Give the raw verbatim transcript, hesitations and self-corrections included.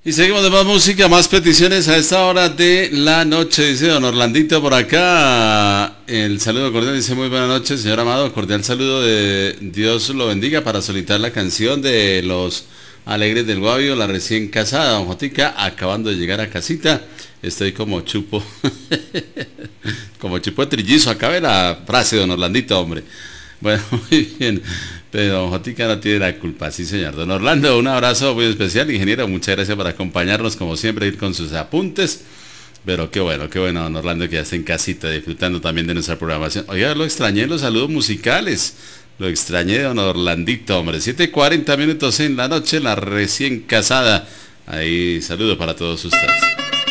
Y seguimos de más música, más peticiones a esta hora de la noche, dice don Orlandito por acá. El saludo cordial, dice muy buena noche, señor Amado. Cordial saludo de Dios lo bendiga para solicitar la canción de los Alegres del Guavio, la recién casada, don Jotica, acabando de llegar a casita. Estoy como chupo, como chupo de trillizo. Acabe la frase, don Orlandito, hombre. Bueno, muy bien. Pero don Jotica no tiene la culpa, sí señor. Don Orlando, un abrazo muy especial, ingeniero, muchas gracias por acompañarnos, como siempre, ir con sus apuntes. Pero qué bueno, qué bueno, don Orlando, que ya está en casita, disfrutando también de nuestra programación. Oiga, lo extrañé en los saludos musicales, lo extrañé, don Orlandito, hombre. siete cuarenta minutos en la noche, la recién casada. Ahí, saludos para todos ustedes.